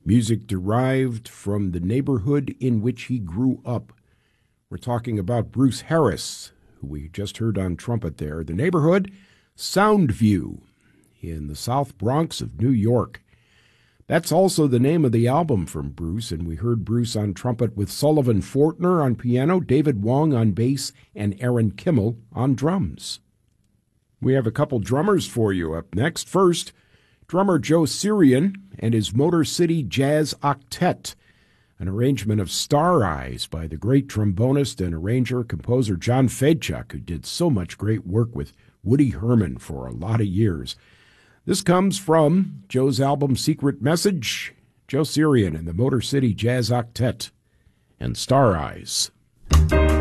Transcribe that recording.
music derived from the neighborhood in which he grew up. We're talking about Bruce Harris, who we just heard on trumpet there. The neighborhood, Soundview, in the South Bronx of New York. That's also the name of the album from Bruce, and we heard Bruce on trumpet with Sullivan Fortner on piano, David Wong on bass, and Aaron Kimmel on drums. We have a couple drummers for you up next. First, drummer Joe Sirian and his Motor City Jazz Octet, an arrangement of Star Eyes by the great trombonist and arranger-composer John Fedchuk, who did so much great work with Woody Herman for a lot of years. This comes from Joe's album Secret Message, Joe Sirian and the Motor City Jazz Octet, and Star Eyes.